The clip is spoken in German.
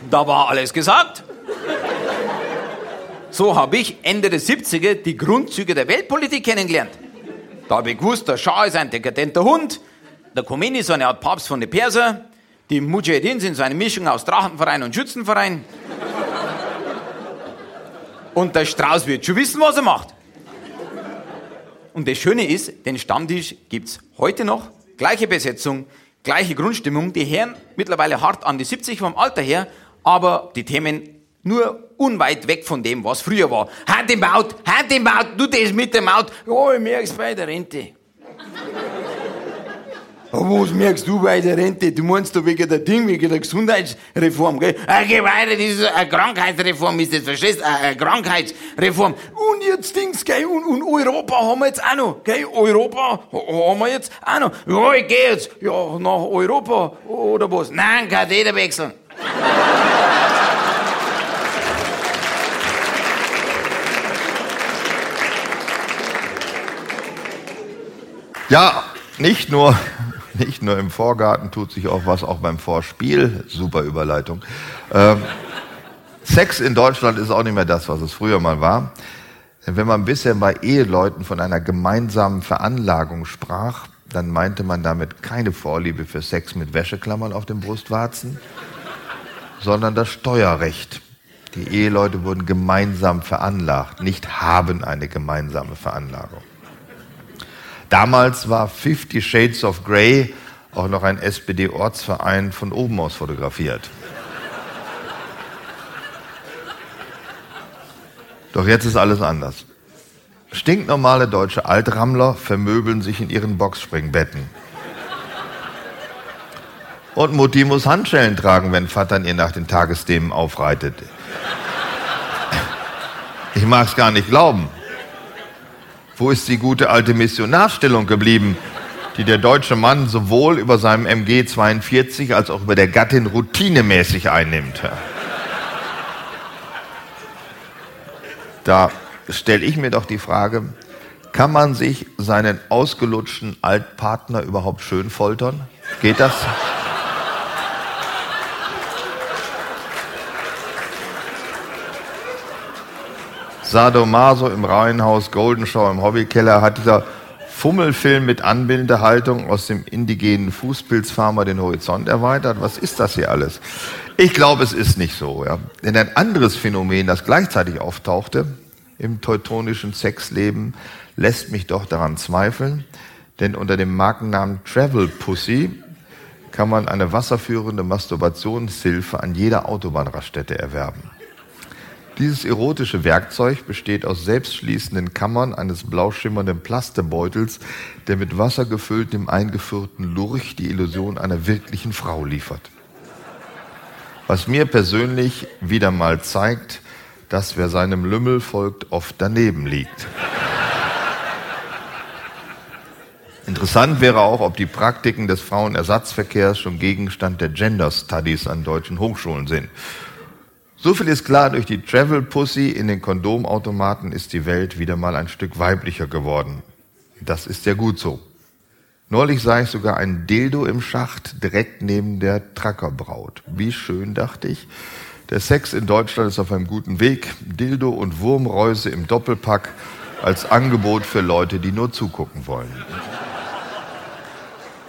Da war alles gesagt. So habe ich Ende der 70er die Grundzüge der Weltpolitik kennengelernt. Da habe ich gewusst, der Schah ist ein dekadenter Hund, der Khomeini ist so eine Art Papst von den Perser, die Mujahedin sind so eine Mischung aus Drachenverein und Schützenverein. Und der Strauß wird schon wissen, was er macht. Und das Schöne ist, den Stammtisch gibt's heute noch, gleiche Besetzung, gleiche Grundstimmung, die Herren mittlerweile hart an die 70 vom Alter her, aber die Themen nur unweit weg von dem, was früher war. Hand im Maut, du das mit dem Maut. Ja, ich merk's bei der Rente. Aber was merkst du bei der Rente? Du meinst doch wegen der Gesundheitsreform, gell? Geh weiter, das ist eine Krankheitsreform, ist das, verstehst du? Eine Krankheitsreform. Und jetzt Dings, gell? Und Europa haben wir jetzt auch noch, gell? Europa haben wir jetzt auch noch. Ja, ich geh jetzt, ja, nach Europa, oder was? Nein, Katheter wechseln. Ja, nicht nur im Vorgarten tut sich auch was, auch beim Vorspiel. Super Überleitung. Sex in Deutschland ist auch nicht mehr das, was es früher mal war. Denn wenn man bisher bei Eheleuten von einer gemeinsamen Veranlagung sprach, dann meinte man damit keine Vorliebe für Sex mit Wäscheklammern auf den Brustwarzen, sondern das Steuerrecht. Die Eheleute wurden gemeinsam veranlagt, nicht haben eine gemeinsame Veranlagung. Damals war 50 Shades of Grey auch noch ein SPD-Ortsverein von oben aus fotografiert. Doch jetzt ist alles anders. Stinknormale deutsche Altrammler vermöbeln sich in ihren Boxspringbetten. Und Mutti muss Handschellen tragen, wenn Vater ihr nach den Tagesthemen aufreitet. Ich mag's gar nicht glauben. Wo ist die gute alte Missionarstellung geblieben, die der deutsche Mann sowohl über seinem MG 42 als auch über der Gattin routinemäßig einnimmt? Da stelle ich mir doch die Frage, kann man sich seinen ausgelutschten Altpartner überhaupt schön foltern? Geht das? Sadomaso im Reihenhaus, Goldenschau im Hobbykeller, hat dieser Fummelfilm mit Anbindehaltung aus dem indigenen Fußpilzfarmer den Horizont erweitert. Was ist das hier alles? Ich glaube, es ist nicht so. Ja. Denn ein anderes Phänomen, das gleichzeitig auftauchte im teutonischen Sexleben, lässt mich doch daran zweifeln. Denn unter dem Markennamen Travel Pussy kann man eine wasserführende Masturbationshilfe an jeder Autobahnraststätte erwerben. Dieses erotische Werkzeug besteht aus selbstschließenden Kammern eines blauschimmernden Plastebeutels, der mit Wasser gefüllt dem eingeführten Lurch die Illusion einer wirklichen Frau liefert. Was mir persönlich wieder mal zeigt, dass wer seinem Lümmel folgt, oft daneben liegt. Interessant wäre auch, ob die Praktiken des Frauenersatzverkehrs schon Gegenstand der Gender Studies an deutschen Hochschulen sind. So viel ist klar, durch die Travel Pussy in den Kondomautomaten ist die Welt wieder mal ein Stück weiblicher geworden. Das ist ja gut so. Neulich sah ich sogar ein Dildo im Schacht direkt neben der Trackerbraut. Wie schön, dachte ich. Der Sex in Deutschland ist auf einem guten Weg. Dildo und Wurmräuse im Doppelpack als Angebot für Leute, die nur zugucken wollen.